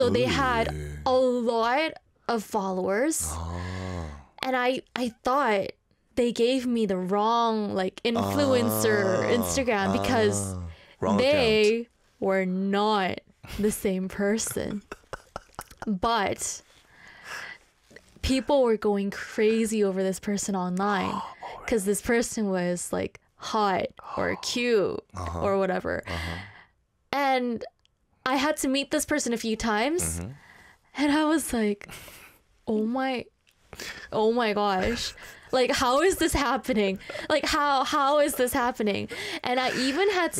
So they had a lot of followers. Oh. And I thought they gave me the wrong like influencer Instagram because Wrong they were not the same person. But people were going crazy over this person online because this person was like hot or cute or whatever. And I had to meet this person a few times and I was like, oh my gosh. Like, how is this happening? Like, how is this happening? And I even had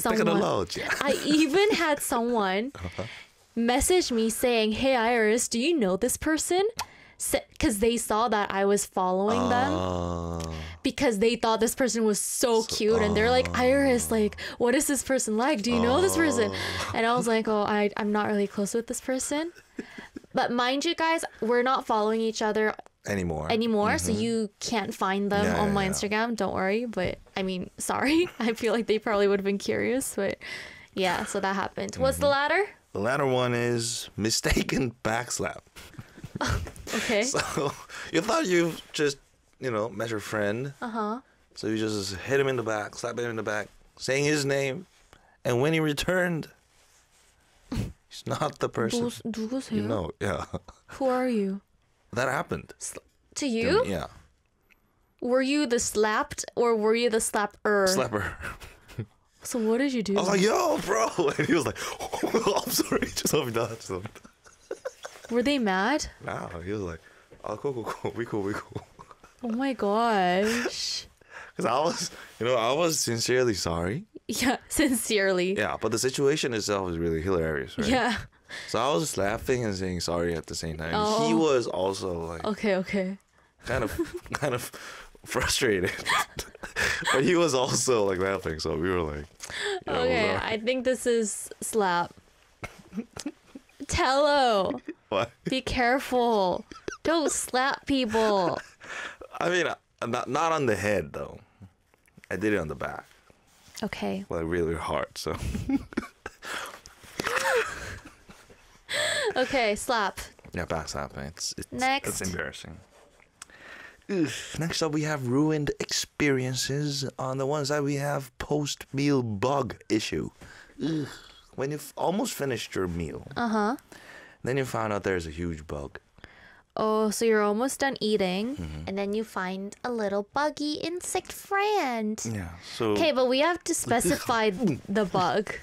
someone message me saying, hey, Iris, do you know this person? Because they saw that I was following them because they thought this person was so cute. And they're like, Iris, like, what is this person like? Do you know this person? And I was like, oh, I'm not really close with this person. But mind you guys, we're not following each other anymore, so you can't find them on my Instagram. Don't worry. But I mean, sorry. I feel like they probably would have been curious. But yeah, so that happened. What's the latter? The latter one is mistaken backslap. Okay. So you thought you just, met your friend. So you just hit him in the back, slap him in the back, saying his name. And when he returned, he's not the person. 누구세요? You know, yeah. Who are you? That happened. To you? Yeah. Were you the slapped or were you the slapper? Slapper. So what did you do? I was like, yo, bro. And he was like, oh, I'm sorry. Just hope you don't. Were they mad? No, he was like, oh, cool. We cool. Oh my gosh. Because I was sincerely sorry. Yeah, sincerely. Yeah, but the situation itself is really hilarious, right? Yeah. So I was laughing and saying sorry at the same time. Oh. He was also like Okay. kind of frustrated. But he was also like laughing, so we were like, Okay, I think this is slap. Tello, what? be careful. Don't slap people. I mean, not on the head though. I did it on the back. Okay. Like really hard, so. Okay, slap. Yeah, back slapping. It's Next. It's embarrassing. Next up, we have ruined experiences. On the one side, we have post-meal bug issue. When you've almost finished your meal, then you found out there's a huge bug. Oh, so you're almost done eating, and then you find a little buggy insect friend. Yeah. So. Okay, but we have to specify the bug.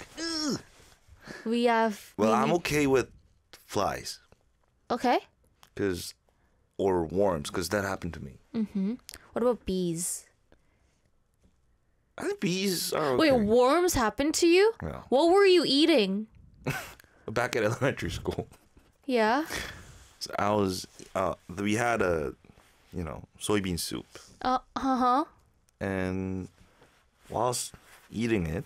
I'm okay with flies. Okay. Or worms, because that happened to me. What about bees? I think bees are okay. Wait, worms happened to you? Yeah. What were you eating? Back at elementary school. Yeah. So we had a, soybean soup. And whilst eating it,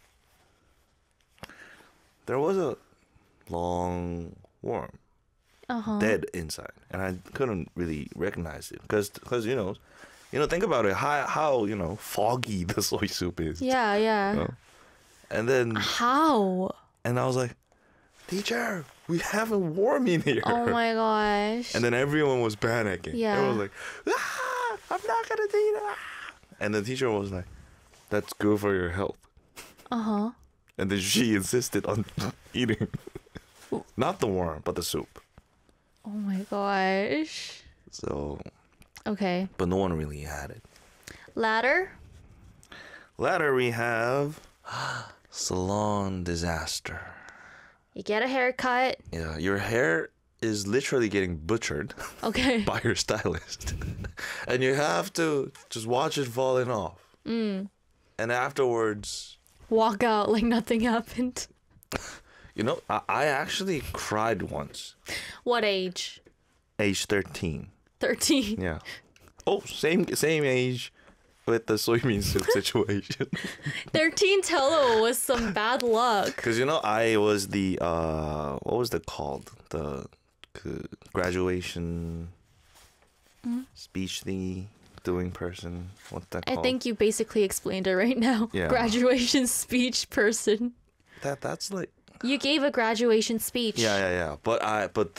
there was a long worm dead inside, and I couldn't really recognize it because think about it, how foggy the soy soup is. Yeah. And then how? And I was like, teacher, we have a worm in here. Oh my gosh. And then everyone was panicking. Yeah. Everyone was like, I'm not gonna do that. And the teacher was like, that's good for your health. And then she insisted on eating not the worm, but the soup. Oh my gosh. So. Okay. But no one really had it. Ladder we have salon disaster. You get a haircut. Yeah, your hair is literally getting butchered. Okay. By your stylist. And you have to just watch it falling off. And afterwards, walk out like nothing happened. I actually cried once. What age? Age 13. 13. Yeah. Oh, same age with the soybean soup situation. 13 Tello was some bad luck. Because I was the what was it called? The graduation speech thingy doing person. What's that called? I think you basically explained it right now. Yeah. Graduation speech person. That's like You gave a graduation speech. Yeah. But